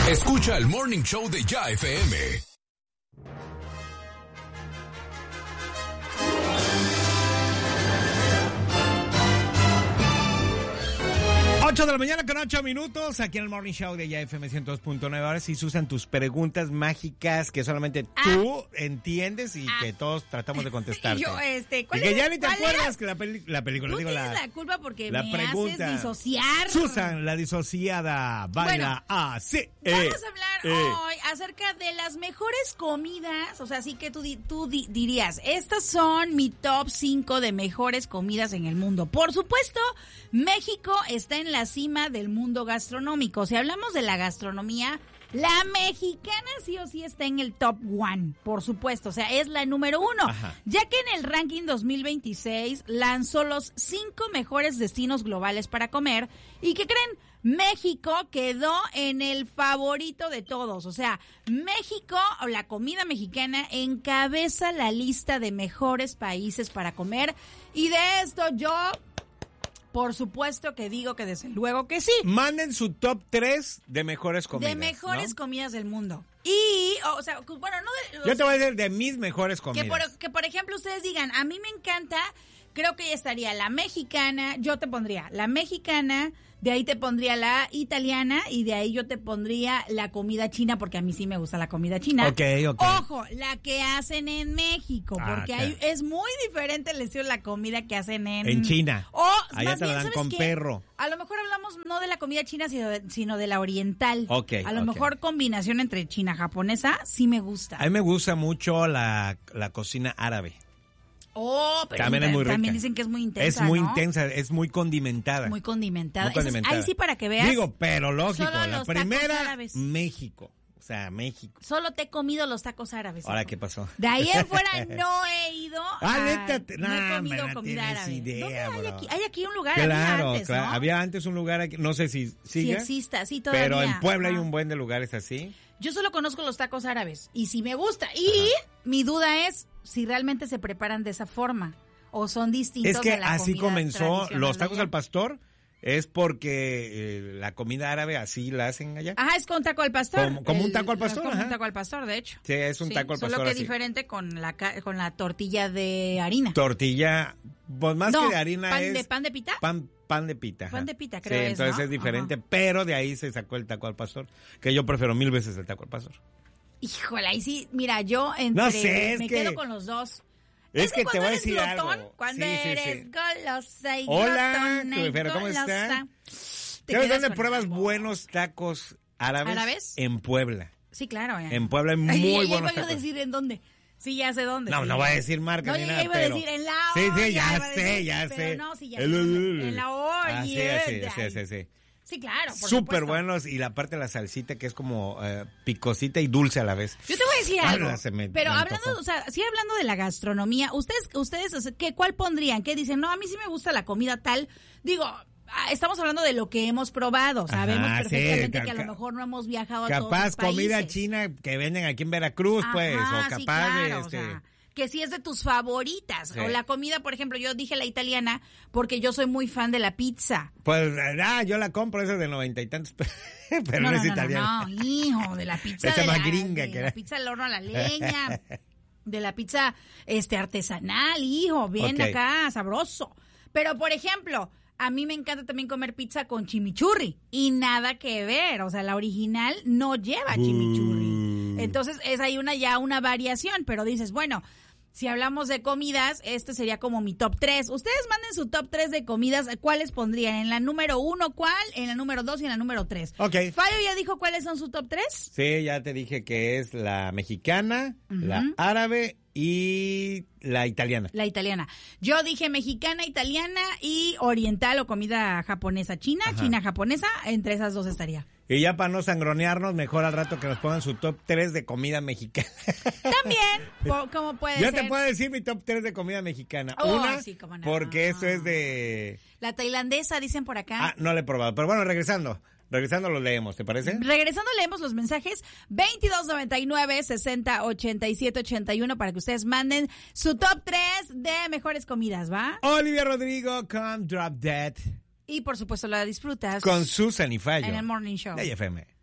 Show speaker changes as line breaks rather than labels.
Escucha el Morning Show de Ya FM.
8 de la mañana con 8 minutos, aquí en el Morning Show de Ya FM 102.9. Ahora sí se usan tus preguntas mágicas que solamente tú entiendes y que todos tratamos de contestarte.
Yo,
¿cuál y que ya ni te acuerdas que la película,
tú
digo,
tienes la culpa porque
la
me
pregunta,
haces disociar.
Susan, la disociada, baila así.
Vamos a hablar hoy acerca de las mejores comidas, o sea, así que tú dirías, estas son mi top 5 de mejores comidas en el mundo. Por supuesto, México está en la cima del mundo gastronómico. Si hablamos de la gastronomía, la mexicana sí o sí está en el top 1, por supuesto, o sea, es la número 1, ya que en el ranking 2026 lanzó los 5 mejores destinos globales para comer. ¿Y qué creen? México quedó en el favorito de todos, o sea, México, o la comida mexicana, encabeza la lista de mejores países para comer, y de esto yo... Por supuesto que digo que desde luego que sí.
Manden su top 3 de mejores comidas.
De mejores comidas del mundo. Y, o sea, bueno, no de...
Yo te voy a decir de mis mejores comidas.
Que por ejemplo, ustedes digan, a mí me encanta, creo que ya estaría la mexicana, yo te pondría la mexicana, de ahí te pondría la italiana y de ahí yo te pondría la comida china, porque a mí sí me gusta la comida china.
Ok.
Ojo, la que hacen en México, porque es muy diferente el estilo de la comida que hacen en
China.
O
allá te la dan con perro.
A lo mejor hablamos no de la comida china, sino de la oriental. A lo mejor combinación entre china japonesa sí me gusta.
A mí me gusta mucho la cocina árabe.
Pero
también es muy rica.
También dicen que es muy intensa,
es muy
¿no?
intensa, es muy condimentada.
Muy condimentada. Ahí sí, para que veas.
Digo, pero lógico,
solo
la primera, México. O sea, México.
Solo te he comido los tacos árabes.
Ahora, ¿qué pasó?
De ahí en fuera no he ido
no
he comido comida árabe.
Idea,
¿Dónde hay aquí un lugar?
Claro,
había antes, ¿no?
Había antes un lugar aquí, no sé si sigue.
Sí exista, sí todavía.
Pero en Puebla hay un buen de lugares así.
Yo solo conozco los tacos árabes y sí me gusta. Y mi duda es si realmente se preparan de esa forma o son distintos
de la comida. Es que así comenzó
los
tacos al pastor. Es porque la comida árabe así la hacen allá.
Ajá, es con taco al pastor.
Como un taco al pastor.
Como un taco al pastor, de hecho.
Sí, es un taco al pastor.
Solo que
así.
Diferente con la tortilla de harina.
Tortilla, pues más que de harina es...
¿Pan de pita?
Pan de pita.
Pan de pita, creo
sí,
es,
entonces
¿no?
es diferente, pero de ahí se sacó el taco al pastor, que yo prefiero 1000 veces el taco al pastor.
Híjole, ahí sí, mira, yo me quedo con los dos.
Es que te voy a decir
glotón,
algo.
Cuando eres golosa y
hola,
glotona
¿cómo estás?
¿Sabes
dónde pruebas buenos tacos árabes? En Puebla.
Sí, claro.
En Puebla hay muy buenos tacos.
Iba a decir en dónde. Sí, ya sé dónde.
No voy a decir marca ni nada,
iba a decir en la olla.
Sí, ya sé.
Pero no, sí, ya sé. En la olla.
Sí.
Sí, claro, por
súper
supuesto.
buenos, y la parte de la salsita que es como picosita y dulce a la vez.
Yo te voy a decir algo, pero hablando, hablando de la gastronomía, ustedes, ¿cuál pondrían? ¿Qué dicen? No, a mí sí me gusta la comida tal. Digo, estamos hablando de lo que hemos probado. Sabemos perfectamente que a lo mejor no hemos viajado a todos los países.
Capaz comida china que venden aquí en Veracruz, pues, o capaz
claro, que sí es de tus favoritas. Sí. O la comida, por ejemplo, yo dije la italiana porque yo soy muy fan de la pizza.
Pues, yo la compro, esa de 90 y tantos, pero no es italiana.
No, hijo, de la pizza
esa más gringa que
la pizza al horno a la leña, de la pizza artesanal, hijo, bien acá, sabroso. Pero, por ejemplo, a mí me encanta también comer pizza con chimichurri y nada que ver, o sea, la original no lleva chimichurri. Entonces, es ahí una variación, pero dices, bueno, si hablamos de comidas, este sería como mi top 3. Ustedes manden su top 3 de comidas, ¿cuáles pondrían? ¿En la número 1 cuál? ¿En la número 2 y en la número 3?
Ok.
¿Fallo ya dijo cuáles son su top 3?
Sí, ya te dije que es la mexicana, la árabe y la italiana.
La italiana. Yo dije mexicana, italiana y oriental o comida japonesa, china japonesa, entre esas dos estaría.
Y ya para no sangronearnos, mejor al rato que nos pongan su top 3 de comida mexicana.
También, ¿cómo puede ser?
Yo te puedo decir mi top 3 de comida mexicana. Una, sí, cómo no. Porque eso es de...
La tailandesa, dicen por acá.
No la he probado, pero bueno, regresando lo leemos, ¿te parece?
Regresando leemos los mensajes 2299-608781 para que ustedes manden su top 3 de mejores comidas, ¿va?
Olivia Rodrigo con Drop Dead.
Y por supuesto la disfrutas
con Susan y Fallo
en el Morning Show
de FM.